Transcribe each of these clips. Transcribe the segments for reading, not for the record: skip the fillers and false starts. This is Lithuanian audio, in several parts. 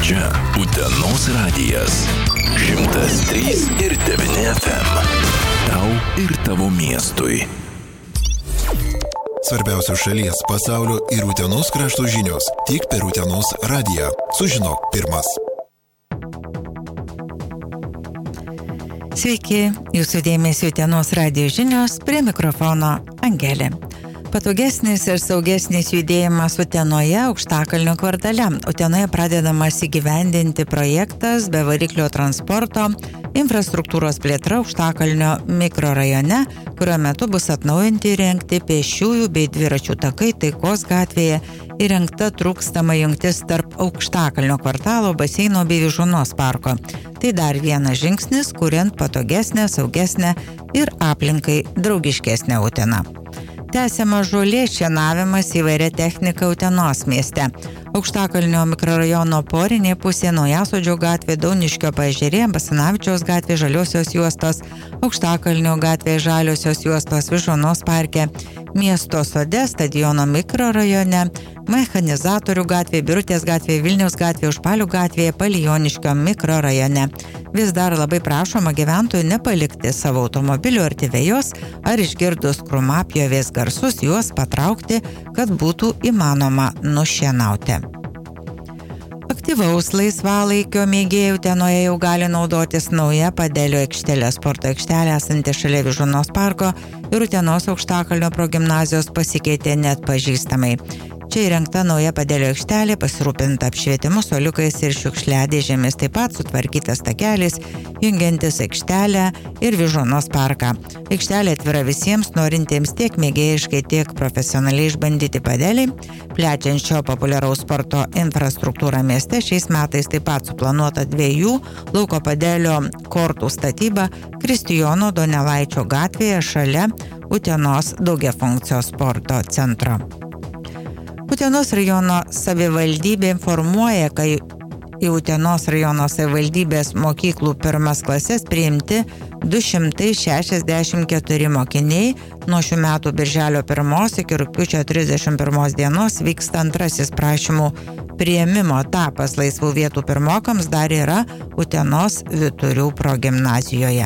Čia Utenos radijas 103,9 FM. Tau ir tavo miestui. Svarbiausios šalies, pasaulio ir Utenos krašto žinios tik per Utenos radiją. Sužinok pirmas. Sveiki, jūsų dėmesio Utenos radijo žinios, prie mikrofono Angelė. Patogesnis ir saugesnis judėjimas Utenoje Aukštakalnio kvartale. Utenoje pradedamas įgyvendinti projektas be variklio transporto, infrastruktūros plėtra Aukštakalnio mikrorajone, kurio metu bus atnaujinti įrengti pėsčiųjų bei dviračių takai Taikos gatvėje, įrengta trūkstama jungtis tarp Aukštakalnio kvartalo, baseino bei Vyžuonos parko. Tai dar vienas žingsnis, kuriant patogesnę, saugesnę ir aplinkai draugiškesnę Uteną. Tęsiama žolės šienavimas įvairia technika Utenos mieste. Aukštakalnio mikrorajono porinė pusė, Naujasodžio gatvė, Dauniškio paežerė, Basanavičiaus gatvė, Žaliosios juostos, Aukštakalnio gatvė, Žaliosios juostos, Vyžuonos parke, Miesto sode, Stadiono mikrorajone, Mechanizatorių gatvė, Birutės gatvė, Vilniaus gatvė, Užpalių gatvė, Palijoniškio mikrorajone. Vis dar labai prašoma gyventojų nepalikti savo automobilių arti vejos ar išgirdus krūmapjovės garsus juos patraukti, kad būtų įmanoma nušienauti. Aktyvaus laisvalaikio mėgėjų Utenoje jau gali naudotis nauja Padelio aikštelė, sporto aikštelė esanti šalia Vyžuonos parko ir Utenos Aukštakalnio progimnazijos pasikeitė net pažįstamai. Čia įrengta nauja Padelio aikštelė, pasirūpinta apšvietimu, suoliukais ir šiukšliadėžėmis, taip pat sutvarkytas takelis, jungiantis aikštelę ir Vyžuonos parką. Aikštelė atvira visiems norintiems tiek mėgėjiškai, tiek profesionaliai išbandyti padeliai. Plečiant šio populiaraus sporto infrastruktūrą mieste, šiais metais taip pat suplanuota 2 lauko padelio kortų statyba Kristijono Donelaičio gatvėje šalia Utenos daugiafunkcijos sporto centro. Utenos rajono savivaldybė informuoja, kai į Utenos rajono savivaldybės mokyklų pirmas klases priimti 264 mokiniai. Nuo šių metų birželio 1 iki rugpjūčio 31 dienos vyksta antrasis prašymų priėmimo etapas. Laisvų vietų pirmokams dar yra Utenos Vyturių progimnazijoje.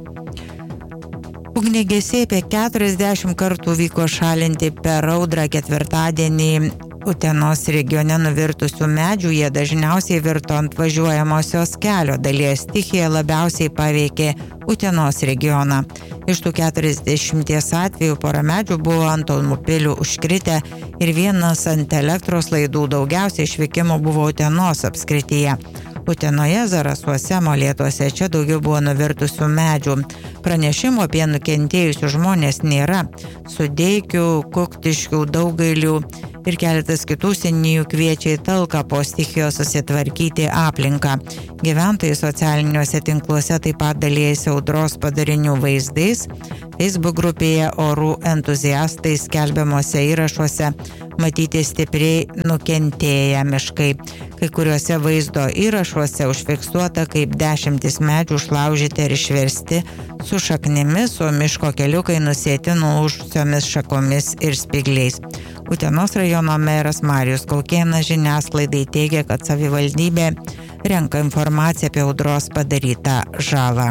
Ugniagesiai apie 40 kartų vyko šalinti per audrą ketvirtadienį Utenos regione nuvirtusių medžių. Jie dažniausiai virto ant važiuojamosios kelio dalies. Stichija labiausiai paveikė Utenos regioną. Iš tų 40 atvejų pora medžių buvo ant automobilių užkritę ir vienas ant elektros laidų. Daugiausiai išvykimų buvo Utenos apskrityje. Utenoje, Zarasuose, Molėtuose čia daugiau buvo nuvirtusių medžių. Pranešimų apie nukentėjusių žmonės nėra. Sudeikių, Kuktiškių, Daugailių ir keletas kitų seniūnijų kviečia į talką po stichijos susitvarkyti aplinką. Gyventojai socialiniuose tinkluose taip pat dalijasi audros padarinių vaizdais. Facebook grupėje Orų entuziastai skelbiamuose įrašuose matyti stipriai nukentėję miškai. Kai kuriuose vaizdo įrašuose užfiksuota, kaip 10 medžių išlaužyti ir išversti su šaknimis, o miško keliukai nusėti nulūžusiomis šakomis ir spygliais. Utenos rajono meras Marijus Kaukėnas žiniasklaidai teigia, kad savivaldybė renka informaciją apie audros padarytą žalą.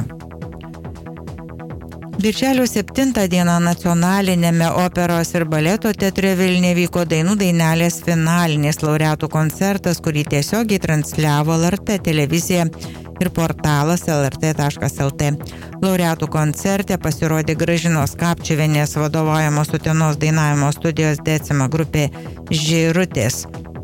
Birželio 7 dieną nacionalinėme operos ir baleto teatre Vilniuje vyko Dainų dainelės finalinis laureatų koncertas, kurį tiesiogiai transliavo LRT televizija ir portalas lrt.lt. Laureatų koncerte pasirodė Gražinos Kapčiuvienės vadovaujamos Utenos dainavimo studijos Decima grupė Žirutės.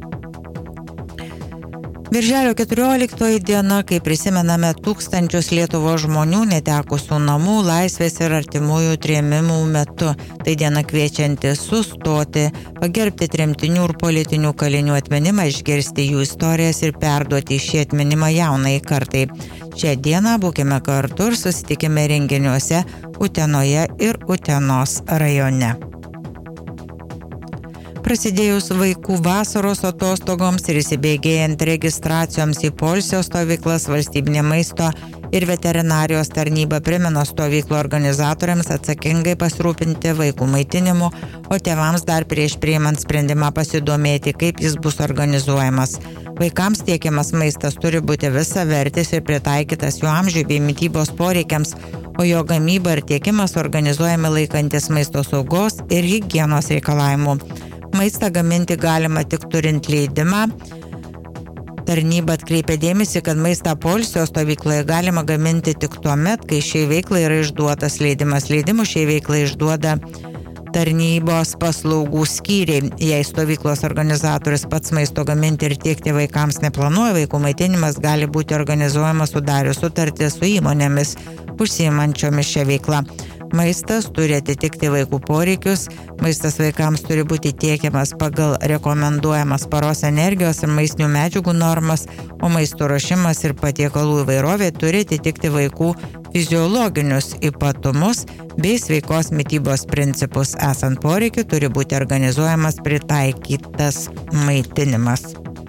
Birželio 14 diena, kai prisimename tūkstančius Lietuvos žmonių netekusių namų, laisvės ir artimųjų trėmimų metu. Tai diena kviečianti sustoti, pagerbti tremtinių ir politinių kalinių atminimą, išgirsti jų istorijas ir perduoti šį atminimą jaunai kartai. Šią dieną būkime kartu ir susitikime renginiuose Utenoje ir Utenos rajone. Prasidėjus vaikų vasaros atostogoms ir įsibėgėjant registracijoms į poilsio stovyklas, valstybinė maisto ir veterinarijos tarnyba primena stovyklų organizatoriams atsakingai pasirūpinti vaikų maitinimu, o tėvams dar prieš priimant sprendimą pasidomėti, kaip jis bus organizuojamas. Vaikams tiekiamas maistas turi būti visavertis ir pritaikytas jų amžiui bei mitybos poreikiams, o jo gamyba ir tiekimas organizuojami laikantis maisto saugos ir higienos reikalavimų. Maistą gaminti galima tik turint leidimą. Tarnyba atkreipia dėmesį, kad maistą poilsio stovykloje galima gaminti tik tuomet, kai šiai veiklai yra išduotas leidimas. Leidimų šiai veiklai išduoda tarnybos paslaugų skyriai. Jei stovyklos organizatorius pats maisto gaminti ir tiekti vaikams neplanuoja, vaikų maitinimas gali būti organizuojamas sudarius sutartį su įmonėmis užsiimančiomis šią veiklą. Maistas turi atitikti vaikų poreikius, maistas vaikams turi būti tiekiamas pagal rekomenduojamas paros energijos ir maistinių medžiagų normas, o maisto ruošimas ir patiekalų įvairovė turi atitikti vaikų fiziologinius ypatumus bei sveikos mitybos principus. Esant poreikiu, turi būti organizuojamas pritaikytas maitinimas.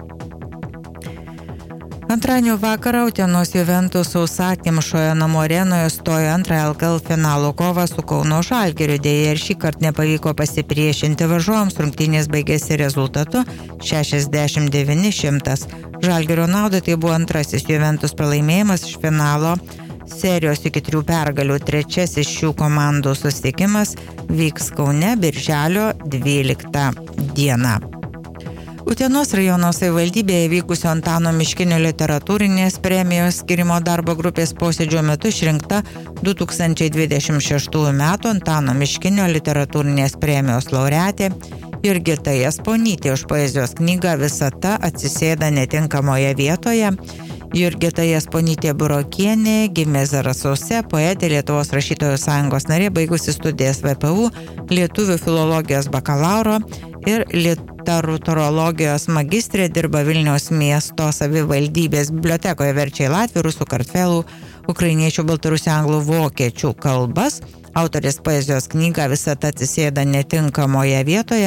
Antradienio vakarą Utenos Juventus sausakimšoje namų arenoje stojo antrąją LKL finalo kovą su Kauno Žalgiriu. Deja ir šį kartą nepavyko pasipriešinti varžovams, rungtynės baigėsi rezultatu 69-100. Žalgirio naudai tai buvo antrasis Juventus pralaimėjimas iš finalo serijos iki 3 pergalių. Trečiasis šių komandų susitikimas vyks Kaune birželio 12 dieną. Utenos rajono savivaldybėje vykusio Antano Miškinio literatūrinės premijos skyrimo darbo grupės posėdžio metu išrinkta 2026 metų Antano Miškinio literatūrinės premijos laureatė Jurgita Jasponytė už poezijos knygą Visata atsisėda netinkamoje vietoje. Jurgita Jasponytė Burokienė gimė Zarasuose, poetė, Lietuvos rašytojų sąjungos narė, baigusi studijas VPU, lietuvių filologijos bakalauro ir literatūrologijos magistrė, dirba Vilniaus miesto savivaldybės bibliotekoje, verčia į latvių, rusų, kartvelų, ukrainiečių, baltarusių, anglų, vokiečių kalbas. Autorės poezijos knygą Visata atsisėda netinkamoje vietoje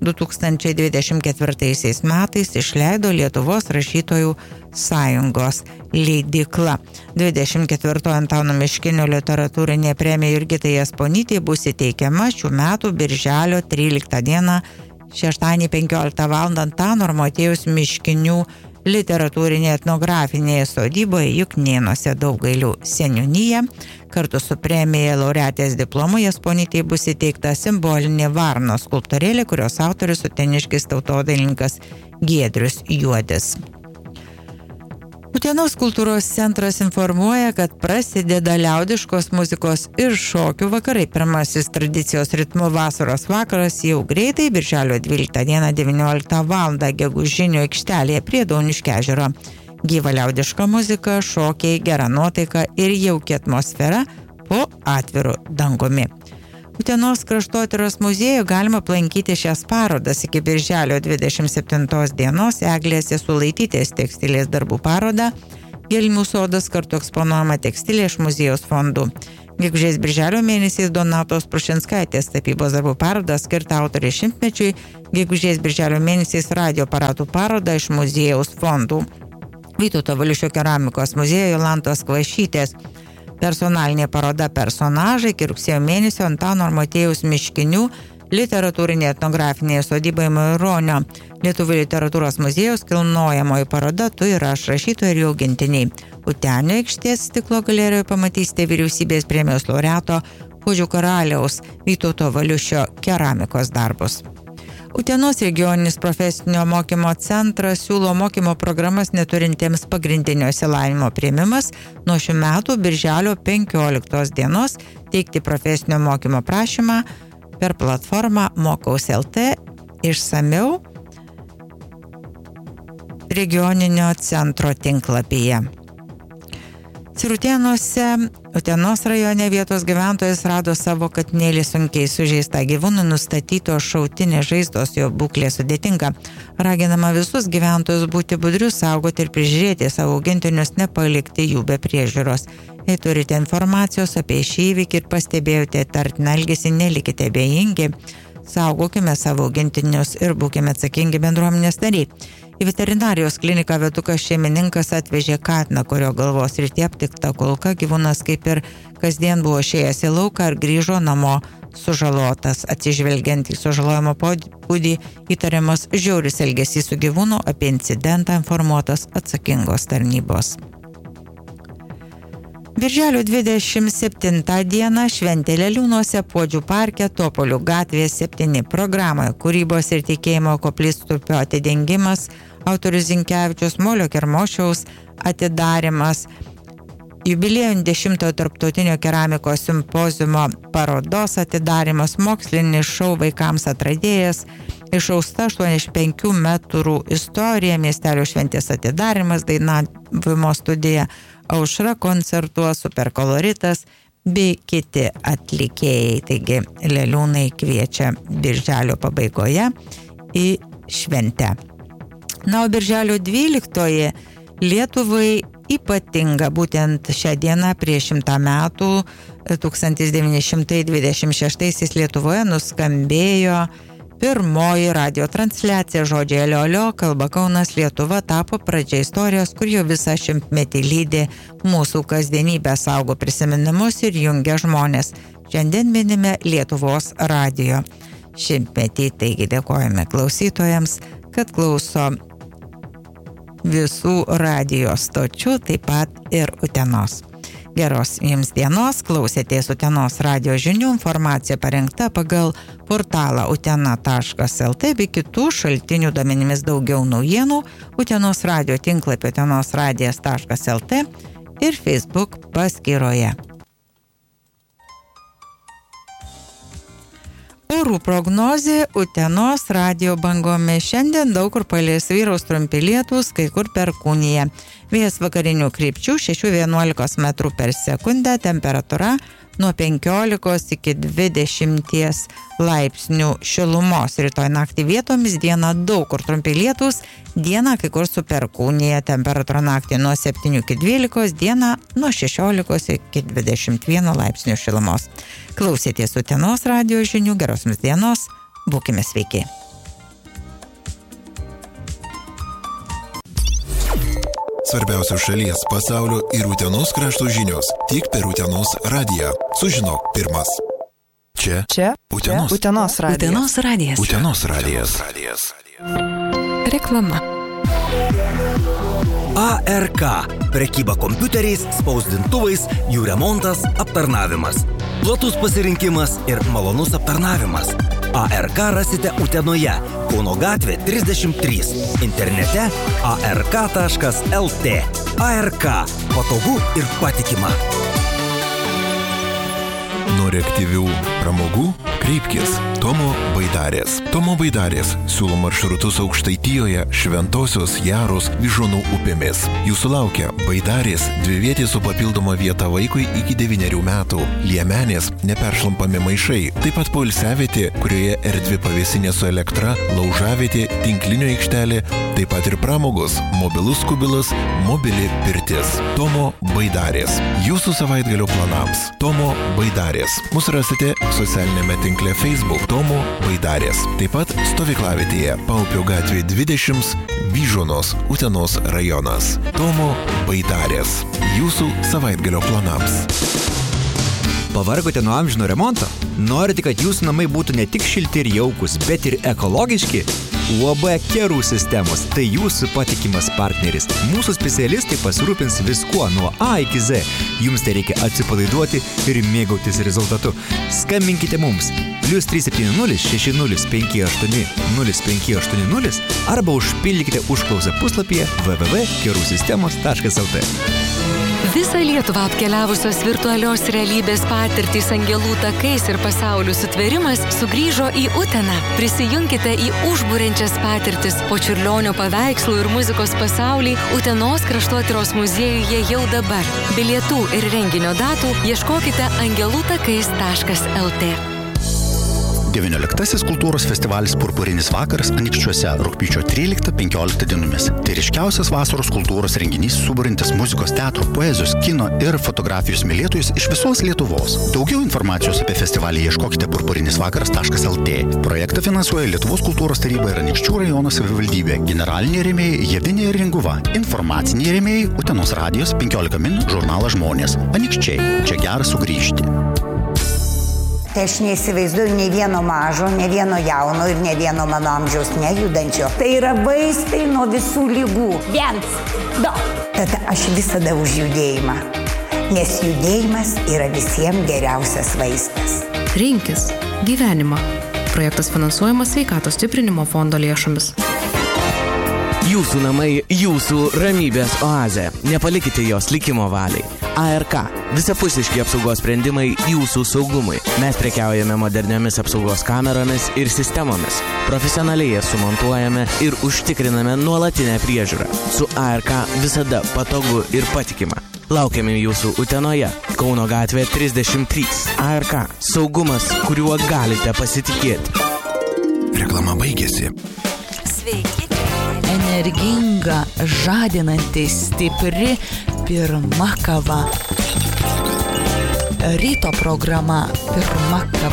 2024 metais išleido Lietuvos rašytojų sąjungos leidykla. 24 Antano Miškinio literatūrinė premija Jurgitai Jasponytei bus įteikiama šių metų birželio 13 dieną 6:15 val. Antano ir Motiejaus Miškinių literatūrinėje etnografinėje sodyboje Juknėnuose Daugailių seniūnija. Kartu su premija laureatės diplomu Jasponytei bus įteikta simbolinė varnos skulptūrėlė, kurios autorius uteniškis tautodailininkas Giedrius Juodis. Utenos kultūros centras informuoja, kad prasideda liaudiškos muzikos ir šokių vakarai. Pirmasis tradicijos ritmų vasaros vakaras jau greitai, birželio 12 dieną 19 val. Gegužinių aikštelėje prie Dauniškio ežero. Gyva liaudiška muzika, šokiai, gera nuotaika ir jauki atmosfera po atviru dangumi. Utenos kraštotyros muziejų galima aplankyti šias parodas iki birželio 27 dienos. Eglės Jasulaitytės tekstilės darbų paroda, Gelmių sodas kartu eksponuojama tekstilė iš muziejaus fondų. Gegužės birželio mėnesiais Donatos Prušinskaitės tapybos darbų paroda skirta autorės šimtmečiui, gegužės birželio mėnesiais radio aparatų paroda iš muziejaus fondų. Vytauto Valiušio keramikos muziejo Jolantos Kvašytės personalinė paroda personažai iki rugsėjo mėnesio Antano ir Motiejaus Miškinių literatūrinė etnografinėje sodyboje Maironio Lietuvių literatūros muziejaus kilnojamoji paroda Tu ir aš rašytojai ir jų augintiniai. Utenio aikštės stiklo galerijoje pamatysite vyriausybės premijos laureato Puodžių karaliaus Vytauto Valiušio keramikos darbus. Utenos regioninis profesinio mokymo centras siūlo mokymo programas neturintiems pagrindinio išsilavinimo priėmimas nuo šių metų birželio 15 dienos teikti profesinio mokymo prašymą per platformą Mokaus.lt išsamiau regioninio centro tinklapyje. Sirutėnuose, Utenos rajone vietos gyventojas rado savo katinėlį sunkiai sužeistą gyvūnų, nustatytos šautinės žaizdos, jo būklė sudėtinga. Raginama visus gyventojus būti budrius, saugoti ir prižiūrėti savo augintinius, nepalikti jų be priežiūros. Jei turite informacijos apie šį įvykį ir pastebėjote įtartiną elgesį, nelikite abejingi. Saugokime savo augintinius ir būkime atsakingi bendruomenės nariai. Į veterinarijos kliniką vedukas šeimininkas atvežė katiną, kurio galvos rytie aptikta kulka. Gyvūnas kaip ir kasdien buvo išėjęs į lauką ir grįžo namo sužalotas. Atsižvelgiant į sužalojimo pobūdį, įtariamas žiauris elgesys su gyvūnu, apie incidentą informuotas atsakingos tarnybos. Birželio 27 dieną šventė Leliūnuose Puodžių parke Topolių gatvėje 7 programoje kūrybos ir tikėjimo koplytstulpio atidengimas, autorius Zinkevičius, Molio Kermošiaus atidarimas, jubiliejų 10-ojo tarptautinio keramikos simpoziumo parodos atidarimas, mokslinis šou vaikams atradėjas, išausta 85 metrų istorija, miestelio šventės atidarimas, dainavimo studija Aušra koncertuos, Superkoloritas bei kiti atlikėjai. Taigi Leliūnai kviečia birželio pabaigoje į šventę. Na, o birželio 12 Lietuvai ypatinga. Būtent šią dieną prieš 100 metų 1926 Lietuvoje nuskambėjo pirmoji radio transliacija žodžiai alio alio, kalba Kaunas, Lietuva tapo pradžia istorijos, kur jau visą šimtmetį lydi mūsų kasdienybę, saugo prisiminimus ir jungia žmonės. Šiandien minime Lietuvos radijo šimtmetį, taigi dėkojame klausytojams, kad klauso visų radijo stočių, taip pat ir Utenos. Geros jums dienos, klausėtės Utenos radijo žinių, informacija parengta pagal portalą utena.lt bei kitų šaltinių duomenimis. Daugiau naujienų Utenos radijo tinklapio utenosradijas.lt ir Facebook paskyroje. Orų prognozė Utenos radijo bangomis. Šiandien daug kur palis, vyraus trumpi lietūs, kai kur perkūnija. Vėjas vakarinių krypčių 6–11 metrų per sekundę, temperatūra nuo 15 iki 20 laipsnių šilumos. Rytoj naktį vietomis, dieną daug kur trumpi lietūs, dieną kai kur su perkūnija, temperatūra naktį nuo 7 iki 12, dieną nuo 16 iki 21 laipsnių šilumos. Klausėtės Utenos radijo žinių, geros jums dienos, būkime sveiki. Svarbiausios šalies, pasaulio ir Utenos krašto žinios tik per Utenos radiją. Sužinok pirmas. Čia Utenos radijas. Utenos radijas. Reklama. ARK. Prekyba kompiuteriais, spausdintuvais, jų remontas, aptarnavimas. Platus pasirinkimas ir malonus aptarnavimas. ARK rasite Utenoje, Kauno gatvė 33, internete ark.lt. ARK. Patogu ir patikima. Nori aktyvių pramogų? Kreipkis Tomo Baidarės. Tomo Baidarės siūlo maršrutus Aukštaitijoje, Šventosios, Jaros, Vyžuonų upėmis. Jūsų laukia Baidarės, dvivietė su papildoma vieta vaikui iki 9 metų, liemenės, neperšlampami maišai, taip pat poilsiavietė, kurioje erdvi pavėsinė su elektra, laužavietė, tinklinio aikštelė, taip pat ir pramogos, mobilus kubilas, mobili pirtis. Tomo Baidarės. Jūsų savaitgalio planams. Tomo Baidarės. Mus rasite socialinėme tinkle Facebook Tomo Baidarės. Taip pat stovyklavietėje Paupio gatvė 20, Vyžuonos, Utenos rajonas. Tomo Baidarės. Jūsų savaitgalio planams. Pavargote nuo amžino remonto? Norite, kad jūsų namai būtų ne tik šilti ir jaukus, bet ir ekologiški? UAB Kerų sistemos – tai jūsų patikimas partneris. Mūsų specialistai pasirūpins viskuo nuo A iki Z. Jums tai reikia atsipalaiduoti ir mėgautis rezultatu. Skambinkite mums +370 60 58 0580 arba užpildykite užklausą puslapyje www.kerusistemos.lt. Visą Lietuvą apkeliavusios virtualios realybės patirtys angelų takais ir pasaulių sutvėrimas sugrįžo į Uteną. Prisijunkite į užburiančias patirtis po Čiurlionio paveikslų ir muzikos pasaulį Utenos kraštotyros muziejuje jau dabar. Bilietų ir renginio datų ieškokite angelutakais.lt. 19 kultūros festivalis Purpurinis vakaras Anykščiuose rugpjūčio 13-15 dienomis. Tai ryškiausias vasaros kultūros renginys suburintis muzikos, teatro, poezijos, kino ir fotografijos mylėtojus iš visos Lietuvos. Daugiau informacijos apie festivalį ieškokite purpurinisvakaras.lt. Projektą finansuoja Lietuvos kultūros taryba ir Anykščių rajono savivaldybė. Generaliniai rėmėjai Javinė ir Ringuva. Informaciniai rėmėjai Utenos radijos 15 min žurnalas Žmonės. Anykščiai. Čia gera sugrįžti. Tai aš neįsivaizduoju nei vieno mažo, nei vieno jauno ir nei vieno mano amžiaus nejudančio. Tai yra vaistai nuo visų lygų. 1, 2. Tada aš visada už judėjimą, nes judėjimas yra visiems geriausias vaistas. Rinkis gyvenimą. Projektas finansuojamas Sveikatos stiprinimo fondo lėšomis. Jūsų namai, jūsų ramybės oazė. Nepalikite jos likimo valiai. ARK. Visapusiški apsaugos sprendimai jūsų saugumui. Mes prekiaujame moderniomis apsaugos kameromis ir sistemomis. Profesionaliai jas sumontuojame ir užtikriname nuolatinę priežiūrą. Su ARK visada patogu ir patikima. Laukiame jūsų Utenoje, Kauno gatvė 33. ARK. Saugumas, kuriuo galite pasitikėti. Reklama baigėsi. Sveiki. Energinga, žadinanti, stipri pirma kava. Ryto programa pirma kava.